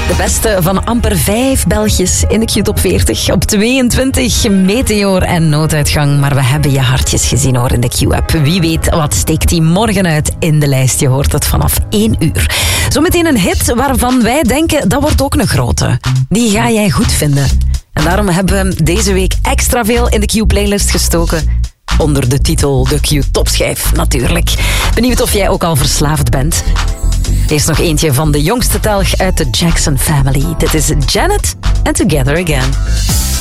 De beste van amper 5 Belgisch in de Q-top 40. Op 22 Meteor en Nooduitgang. Maar we hebben je hartjes gezien hoor in de Q-app. Wie weet wat steekt die morgen uit in de lijst. Je hoort het vanaf 1 uur. Zometeen een hit waarvan wij denken dat wordt ook een grote. Die ga jij goed vinden. En daarom hebben we hem deze week extra veel in de Q-playlist gestoken. Onder de titel de Q-topschijf natuurlijk. Benieuwd of jij ook al verslaafd bent. Eerst nog eentje van de jongste telg uit de Jackson Family. Dit is Janet and Together Again.